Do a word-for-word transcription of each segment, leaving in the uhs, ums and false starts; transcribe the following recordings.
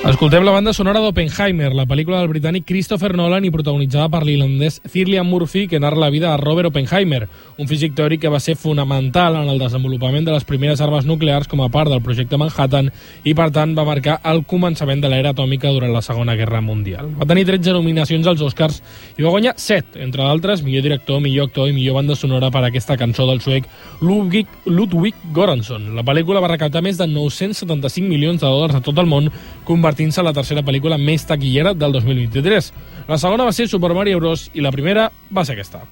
Escoltem la banda sonora d'Oppenheimer, la pel·lícula del britànic Christopher Nolan i protagonitzada per l'irlandès Cillian Murphy, que narra la vida de Robert Oppenheimer, un físic teòric que va ser fonamental en el desenvolupament de les primeres armes nuclears com a part del projecte Manhattan i, per tant, va marcar el començament de l'era atòmica durant la Segona Guerra Mundial. Va tenir tretze nominacions als Oscars i va guanyar set, entre d'altres, millor director, millor actor i millor banda sonora per a aquesta cançó del suec Ludwig, Ludwig Göransson. La pel·lícula va recaptar més de nou-cents setanta-cinc milions de dòlars a tot el món, convertint-se en la tercera pel·lícula més taquillera del dos mil vint-i-tres. La segona va ser Super Mario Bros. I la primera va ser aquesta.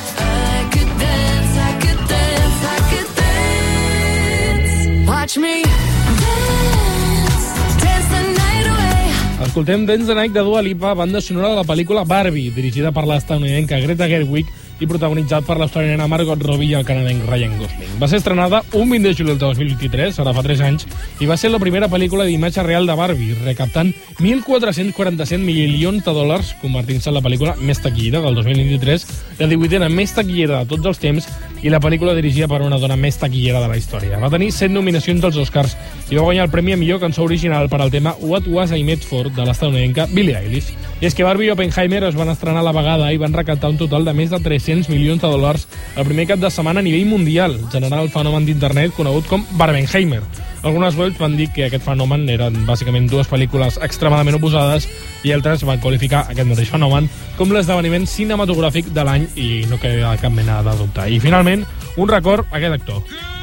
Watch me dance, dance the night away. Escoltem Dance the Night de Dua Lipa, banda sonora de la pel·lícula Barbie, dirigida per l'estadounidenca Greta Gerwig i protagonitzat per l'australiana Margot Robbie i el canadenc Ryan Gosling. Va ser estrenada un vint de juliol de dos mil vint-i-tres, ara fa tres anys, i va ser la primera pel·lícula d'imatge real de Barbie, recaptant mil quatre-cents quaranta-set milions de dòlars, convertint-se en la pel·lícula més taquillera del dos mil vint-i-tres, la divuitena més taquillera de tots els temps i la pel·lícula dirigida per una dona més taquillera de la història. Va tenir set nominacions als Oscars i va guanyar el premi a millor cançó original per al tema What Was I Made For de l'estadounidenca Billie Eilish. I és que Barbie i Oppenheimer es van estrenar a la vegada i van recaptar un total de més de tres-cents milions de dòlars el primer cap de setmana a nivell mundial, generant el fenomen d'internet conegut com Barbenheimer. Algunes webs van dir que aquest fenomen eren bàsicament dues pel·lícules extremadament oposades i altres van qualificar aquest mateix fenomen com l'esdeveniment cinematogràfic de l'any i no queda cap mena de dubte. I finalment, un record a aquest actor.